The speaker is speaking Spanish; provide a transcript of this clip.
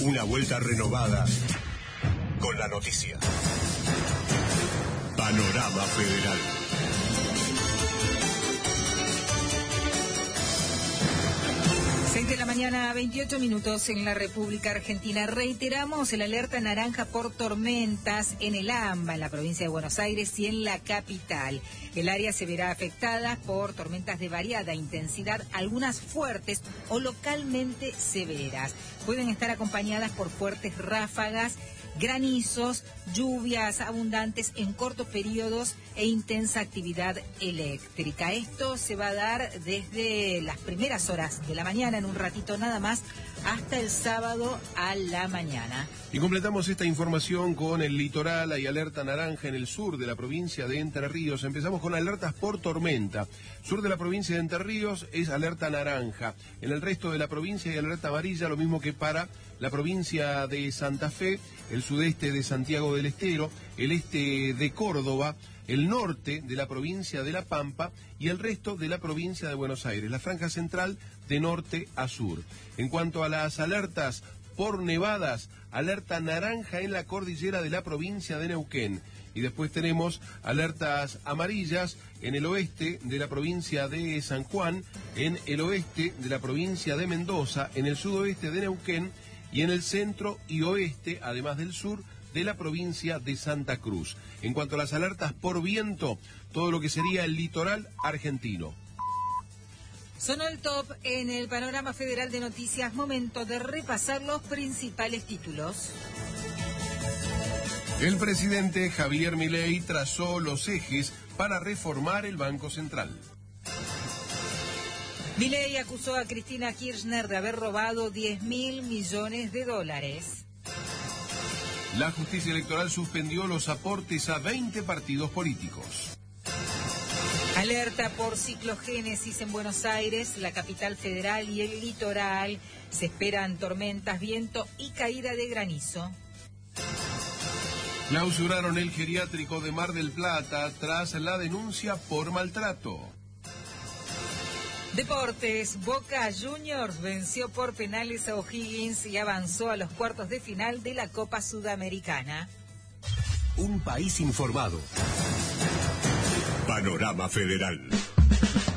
Una vuelta renovada con la noticia. Panorama Federal. 6 de la mañana, 28 minutos en la República Argentina. Reiteramos el alerta naranja por tormentas en el AMBA, en la provincia de Buenos Aires y en la capital. El área se verá afectada por tormentas de variada intensidad, algunas fuertes o localmente severas. Pueden estar acompañadas por fuertes ráfagas, granizos, lluvias abundantes en cortos periodos e intensa actividad eléctrica. Esto se va a dar desde las primeras horas de la mañana, en un ratito nada más, hasta el sábado a la mañana. Y completamos esta información con el litoral. Hay alerta naranja en el sur de la provincia de Entre Ríos. Empezamos con alertas por tormenta. Sur de la provincia de Entre Ríos es alerta naranja. En el resto de la provincia hay alerta amarilla, lo mismo que para la provincia de Santa Fe, el sudeste de Santiago del Estero, el este de Córdoba, el norte de la provincia de La Pampa y el resto de la provincia de Buenos Aires, la franja central de norte a sur. En cuanto a las alertas por nevadas, alerta naranja en la cordillera de la provincia de Neuquén. Y después tenemos alertas amarillas en el oeste de la provincia de San Juan, en el oeste de la provincia de Mendoza, en el sudoeste de Neuquén y en el centro y oeste, además del sur, de la provincia de Santa Cruz. En cuanto a las alertas por viento, todo lo que sería el litoral argentino. Sonó el top en el Panorama Federal de Noticias. Momento de repasar los principales títulos. El presidente Javier Milei trazó los ejes para reformar el Banco Central. Milei acusó a Cristina Kirchner de haber robado 10.000 millones de dólares. La justicia electoral suspendió los aportes a 20 partidos políticos. Alerta por ciclogénesis en Buenos Aires, la capital federal y el litoral. Se esperan tormentas, viento y caída de granizo. Clausuraron el geriátrico de Mar del Plata tras la denuncia por maltrato. Deportes, Boca Juniors venció por penales a O'Higgins y avanzó a los cuartos de final de la Copa Sudamericana. Un país informado. Panorama Federal.